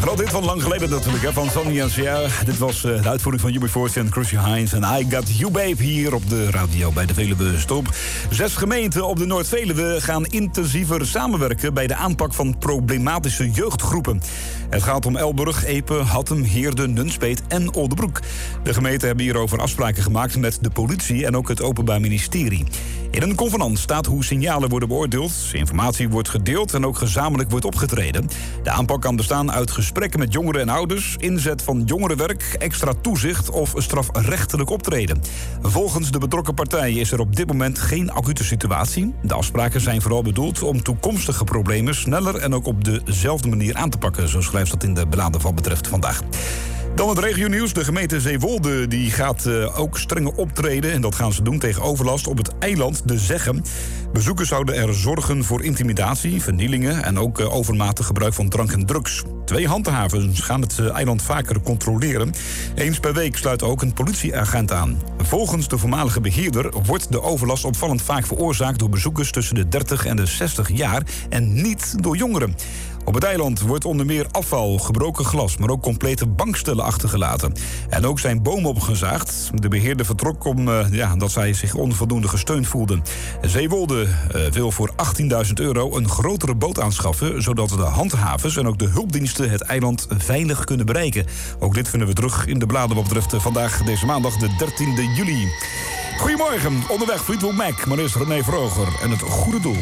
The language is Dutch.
Groot dit van lang geleden natuurlijk, hè, van Sonny en Cher. Dit was de uitvoering van UB40 en Chrissy Hines en I Got You Babe hier op de radio bij de Veluwe Stop. 6 gemeenten op de Noord-Veluwe gaan intensiever samenwerken bij de aanpak van problematische jeugdgroepen. Het gaat om Elburg, Epe, Hattem, Heerde, Nunspeet en Oldebroek. De gemeenten hebben hierover afspraken gemaakt met de politie en ook het Openbaar Ministerie. In een convenant staat hoe signalen worden beoordeeld, informatie wordt gedeeld en ook gezamenlijk wordt opgetreden. De aanpak kan bestaan uit gesprekken met jongeren en ouders, inzet van jongerenwerk, extra toezicht of strafrechtelijk optreden. Volgens de betrokken partijen is er op dit moment geen acute situatie. De afspraken zijn vooral bedoeld om toekomstige problemen sneller en ook op dezelfde manier aan te pakken, zo schrijft dat in de beladen wat betreft vandaag. Dan het regionieuws. De gemeente Zeewolde die gaat ook strenger optreden. En dat gaan ze doen tegen overlast op het eiland De Zeggen. Bezoekers zouden er zorgen voor intimidatie, vernielingen en ook overmatig gebruik van drank en drugs. 2 handhavers gaan het eiland vaker controleren. Eens per week sluit ook een politieagent aan. Volgens de voormalige beheerder wordt de overlast opvallend vaak veroorzaakt door bezoekers tussen de 30 en de 60 jaar en niet door jongeren. Op het eiland wordt onder meer afval, gebroken glas, maar ook complete bankstellen achtergelaten. En ook zijn bomen opgezaagd. De beheerder vertrok omdat zij zich onvoldoende gesteund voelden. Zeewolde wil voor €18.000 een grotere boot aanschaffen, zodat de handhavers en ook de hulpdiensten het eiland veilig kunnen bereiken. Ook dit vinden we terug in de bladen wat betreft vandaag, deze maandag, de 13e juli. Goedemorgen, onderweg Fleetwood Mac, maar eerst René Vroger en het goede doel.